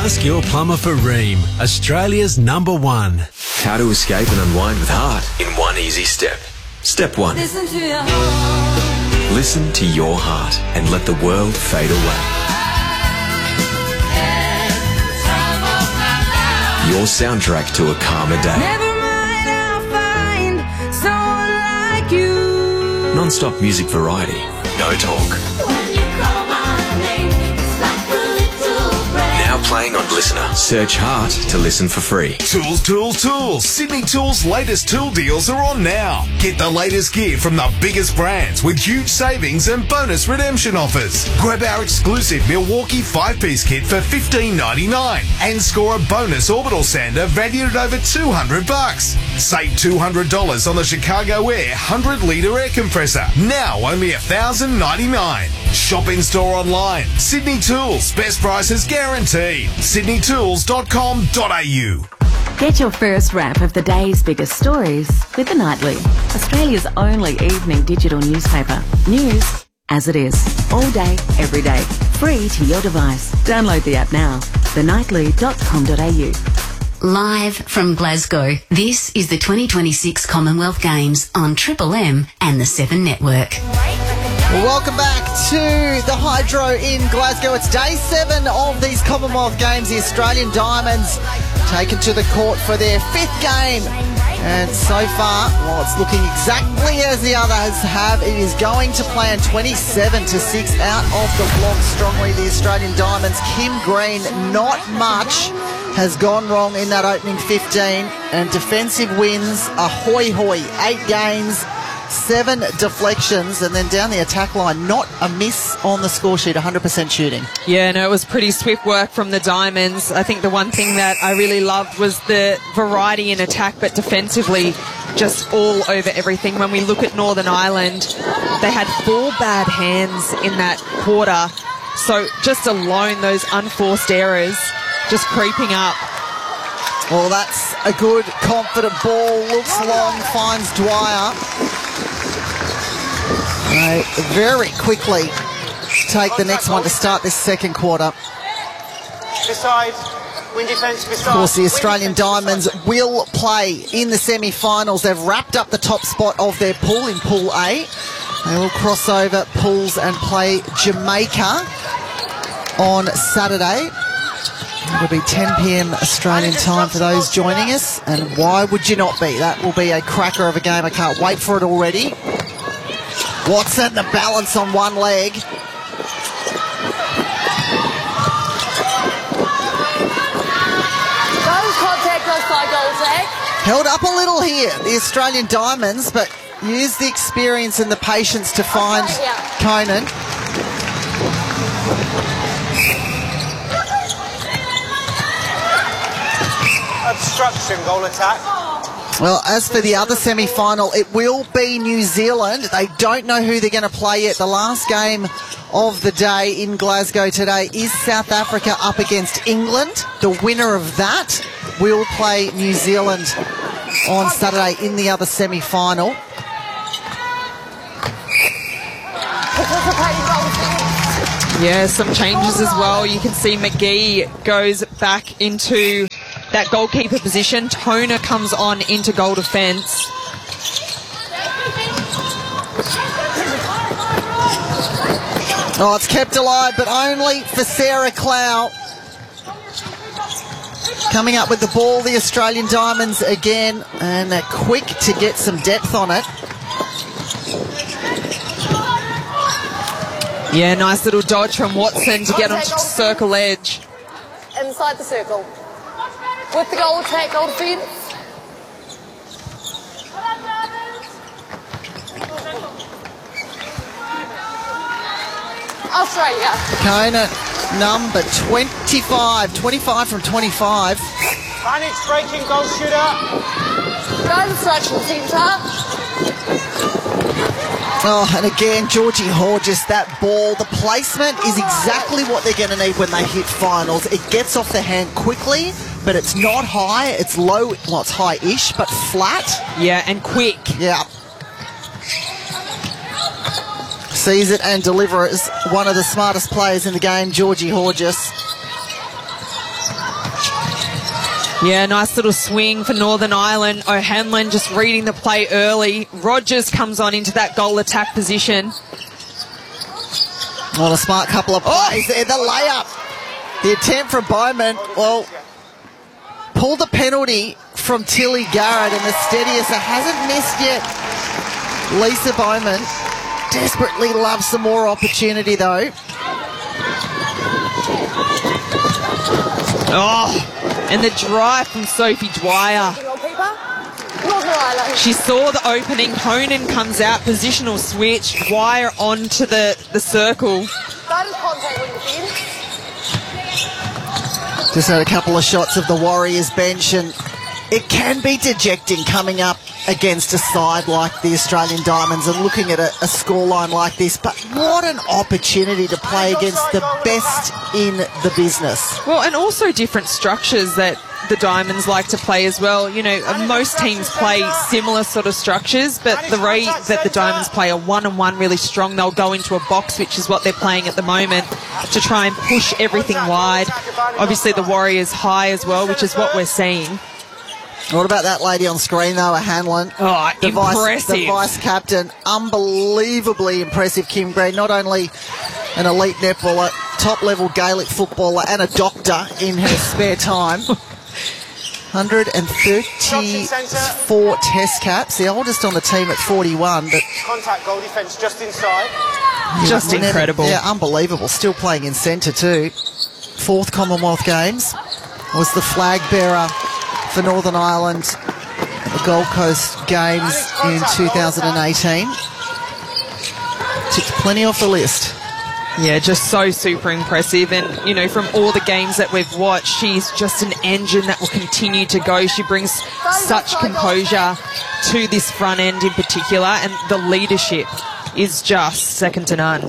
Ask your plumber for Rheem, Australia's #1. How to escape and unwind with heart in one easy step. Step 1. Listen to your heart. Listen to your heart and let the world fade away. Your soundtrack to a calmer day. Never mind, I'll find someone like you. Non-stop music variety. No talk. When you call my name, it's like a little breath. Now playing on Listener. Search Heart to listen for free. Tools, tools, tools. Sydney Tools' latest tool deals are on now. Get the latest gear from the biggest brands with huge savings and bonus redemption offers. Grab our exclusive Milwaukee 5-piece kit for $15.99 and score a bonus orbital sander valued at over $200. Save $200 on the Chicago Air 100-litre air compressor. Now only $1,099. Shop in store online. Sydney Tools. Best prices guaranteed. sydneytools.com.au. Get your first wrap of the day's biggest stories with The Nightly, Australia's only evening digital newspaper. News as it is, all day, every day, free to your device. Download the app now, thenightly.com.au. Live from Glasgow, this is the 2026 Commonwealth Games on Triple M and the 7 Network. Welcome back to the Hydro in Glasgow. It's day 7 of these Commonwealth Games. The Australian Diamonds taken to the court for their 5th game. And so far, while it's looking exactly as the others have, it is going to plan 27-6 out of the block strongly. The Australian Diamonds, Kim Green, not much has gone wrong in that opening 15. And defensive wins, a hoy-hoy, 8 games, 7 deflections, and then down the attack line, not a miss on the score sheet, 100% shooting. Yeah, no, it was pretty swift work from the Diamonds. I think the one thing that I really loved was the variety in attack, but defensively just all over everything. When we look at Northern Ireland, they had 4 bad hands in that quarter. So just alone, those unforced errors just creeping up. Well, that's a good, confident ball. Looks long, finds Dwyer. They very quickly take the next one to start this second quarter. Of course, the Australian Diamonds will play in the semi-finals. They've wrapped up the top spot of their pool in Pool A. They will cross over pools and play Jamaica on Saturday. It'll be 10 p.m. Australian time for those joining us, and why would you not be? That will be a cracker of a game. I can't wait for it already. Watson, the balance on one leg. Held up a little here, the Australian Diamonds, but used the experience and the patience to find Conan. Obstruction, goal attack. Well, as for the other semi-final, it will be New Zealand. They don't know who they're going to play yet. The last game of the day in Glasgow today is South Africa up against England. The winner of that will play New Zealand on Saturday in the other semi-final. Yeah, some changes as well. You can see McGee goes back into that goalkeeper position. Toner comes on into goal defence. Oh, it's kept alive, but only for Sarah Clow. Coming up with the ball, the Australian Diamonds again, and they're quick to get some depth on it. Yeah, nice little dodge from Watson to get onto circle edge. Inside the circle. With the goal attack, goal defence. Australia. Kona, number 25. 25 from 25. Panic breaking goal shooter. Guys, instruction centre. Oh, and again, Georgie Horgis, that ball, the placement is exactly what they're going to need when they hit finals. It gets off the hand quickly, but it's not high, it's low, well, it's high-ish, but flat. Yeah, and quick. Yeah. Sees it and delivers. One of the smartest players in the game, Georgie Horgis. Yeah, nice little swing for Northern Ireland. O'Hanlon just reading the play early. Rogers comes on into that goal attack position. Well, a smart couple of plays there. The layup. The attempt from Bowman. Well, pull the penalty from Tilly Garrett, and the steadiest hasn't missed yet. Lisa Bowman desperately loves some more opportunity, though. Oh, and the drive from Sophie Dwyer. She saw the opening. Conan comes out, positional switch. Dwyer onto the circle. Just had a couple of shots of the Warriors bench, and it can be dejecting coming up against a side like the Australian Diamonds and looking at a scoreline like this. But what an opportunity to play against the best in the business. Well, and also different structures that the Diamonds like to play as well. You know, most teams play similar sort of structures, but the way that the Diamonds play are one-on-one really strong. They'll go into a box, which is what they're playing at the moment, to try and push everything wide. Obviously, the Warriors high as well, which is what we're seeing. What about that lady on screen, though, Hanlon? Oh, impressive. The vice-captain, unbelievably impressive, Kim Green. Not only an elite netballer, top-level Gaelic footballer and a doctor in her spare time. 134 test caps, the oldest on the team at 41. But contact goal defence just inside. Just incredible. Yeah, unbelievable. Still playing in centre too. Fourth Commonwealth Games. Was the flag bearer for Northern Ireland, the Gold Coast Games in 2018. Ticked plenty off the list. Yeah, just so super impressive. And, you know, from all the games that we've watched, she's just an engine that will continue to go. She brings such composure to this front end in particular, and the leadership is just second to none.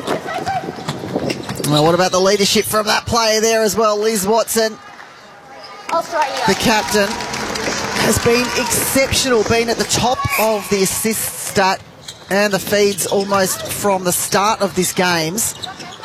Well, what about the leadership from that player there as well, Liz Watson? The captain has been exceptional, been at the top of the assist stat and the feeds almost from the start of these games.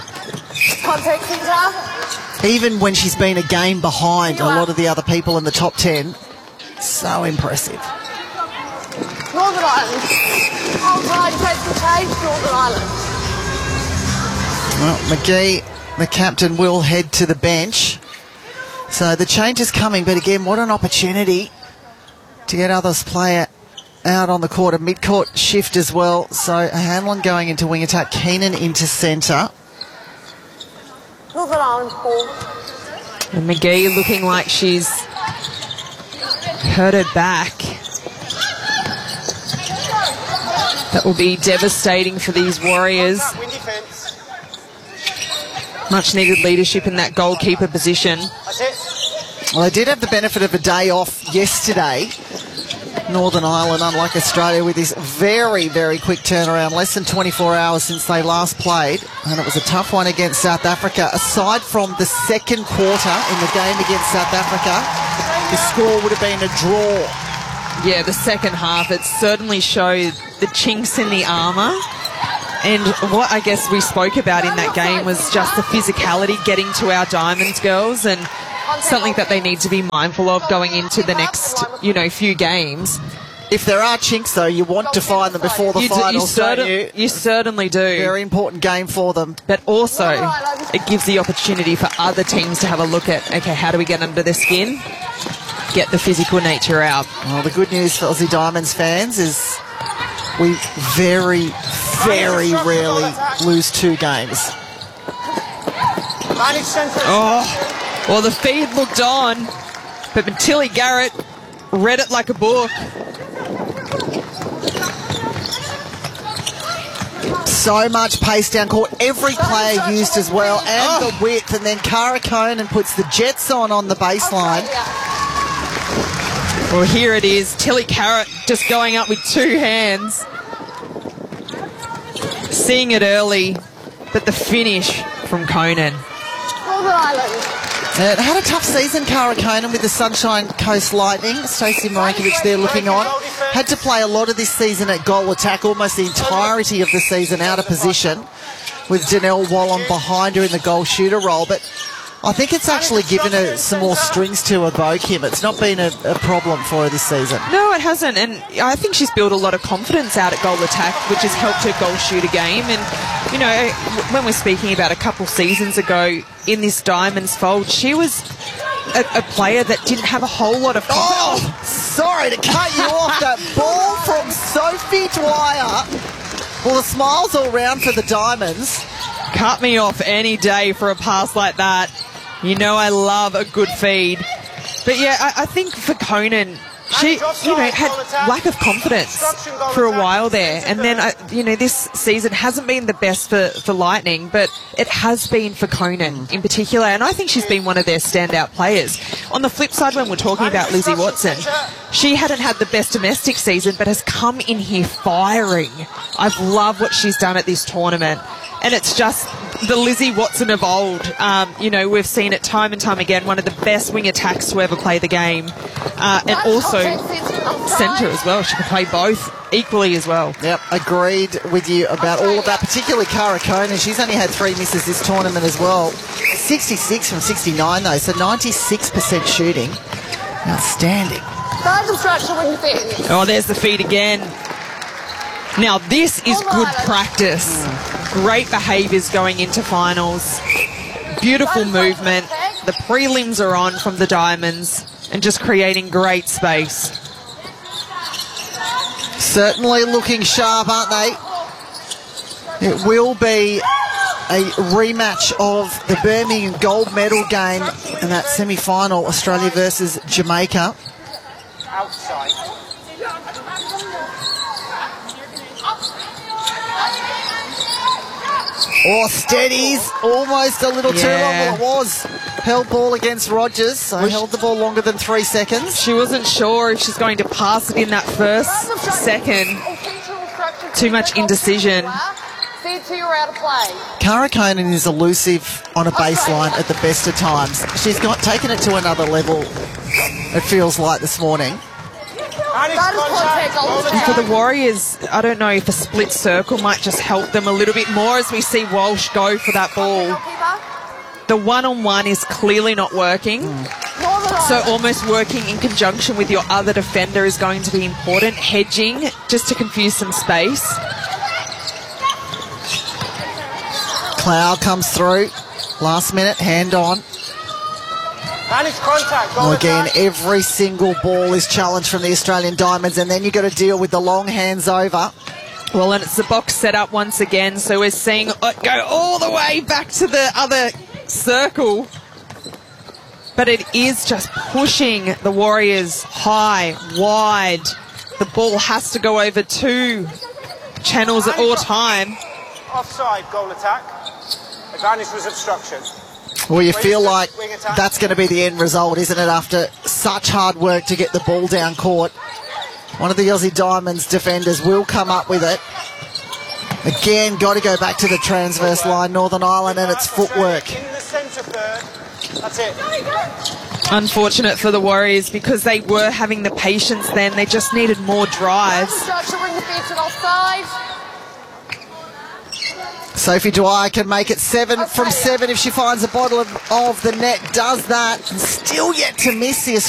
Even when she's been a game behind a lot of the other people in the top 10. So impressive. Northern Ireland. Outside defensive change, Northern Ireland. Well, McGee, the captain, will head to the bench. So the change is coming, but again, what an opportunity to get others player out on the court. A mid-court shift as well. So Hanlon going into wing attack, Keenan into centre. Northern Ireland ball. And McGee looking like she's hurt her back. That will be devastating for these Warriors. Much needed leadership in that goalkeeper position. Well, they did have the benefit of a day off yesterday. Northern Ireland, unlike Australia, with this very, very quick turnaround. Less than 24 hours since they last played. And it was a tough one against South Africa. Aside from the second quarter in the game against South Africa, the score would have been a draw. Yeah, the second half, it certainly showed the chinks in the armour. And what I guess we spoke about in that game was just the physicality getting to our Diamonds girls, and something that they need to be mindful of going into the next, you know, few games. If there are chinks, though, you want to find them before the finals, don't you? You certainly do. Very important game for them. But also, it gives the opportunity for other teams to have a look at, okay, how do we get under the skin? Get the physical nature out. Well, the good news for Aussie Diamonds fans is we very, very rarely lose two games. Oh, well, the feed looked on, but Tilly Garrett read it like a book. So much pace down court. Every player used as well, and the width. And then Cara Conan puts the Jets on the baseline. Well, here it is. Tilly Garrett just going up with two hands. Seeing it early, but the finish from Conan. Northern Ireland. It had a tough season, Cara Conan, with the Sunshine Coast Lightning. Stacey Marinkovic there looking on. Had to play a lot of this season at goal attack, almost the entirety of the season out of position, with Danelle Wallen behind her in the goal shooter role. But I think it's actually given her some more strings to her bow, Kim. It's not been a problem for her this season. No, it hasn't. And I think she's built a lot of confidence out at goal attack, which has helped her goal shooter game. And, you know, when we're speaking about a couple seasons ago in this Diamonds fold, she was a player that didn't have a whole lot of confidence. Oh, sorry to cut you off. That ball from Sophie Dwyer. Well, the smiles all round for the Diamonds. Cut me off any day for a pass like that. You know I love a good feed. But yeah, I think for Conan, she, you know, had lack of confidence for a while there. And then, you know, this season hasn't been the best for Lightning, but it has been for Conan in particular. And I think she's been one of their standout players. On the flip side, when we're talking about Lizzie Watson, she hadn't had the best domestic season, but has come in here firing. I've loved what she's done at this tournament. And it's just the Lizzie Watson of old. You know, we've seen it time and time again, one of the best wing attacks to ever play the game. And also centre as well. She can play both equally as well. Yep, agreed with you about all of that, particularly Cara Conan. She's only had 3 misses this tournament as well. 66 from 69 though, so 96% shooting. Outstanding. Oh, there's the feed again. Now this is good practice. Great behaviours going into finals. Beautiful movement. The prelims are on from the Diamonds and just creating great space. Certainly looking sharp, aren't they? It will be a rematch of the Birmingham gold medal game in that semi-final, Australia versus Jamaica. Outside. Oh, steadies. Almost a little too long. Well, it was. Held ball against Rogers, so held the ball longer than 3 seconds. She wasn't sure if she's going to pass it in that first second. Too much indecision. Cara Conan is elusive on a baseline at the best of times. She's taken it to another level, it feels like, this morning. And for the Warriors, I don't know if a split circle might just help them a little bit more as we see Walsh go for that ball. The one-on-one is clearly not working. So almost working in conjunction with your other defender is going to be important. Hedging, just to confuse some space. Cloud comes through. Last minute, hand on. Well, again, every single ball is challenged from the Australian Diamonds, and then you've got to deal with the long hands over. Well, and it's the box set up once again, so we're seeing it go all the way back to the other circle. But it is just pushing the Warriors high, wide. The ball has to go over 2 channels at all time. Offside goal attack. Advantage was obstruction. Well, you feel like that's going to be the end result, isn't it, after such hard work to get the ball down court. One of the Aussie Diamonds defenders will come up with it. Again, got to go back to the transverse line, Northern Ireland, and its footwork. In the centre third. That's it. Unfortunate for the Warriors because they were having the patience then. They just needed more drives. Sophie Dwyer can make it 7 from 7 if she finds a bottle of the net. Does that. And still yet to miss the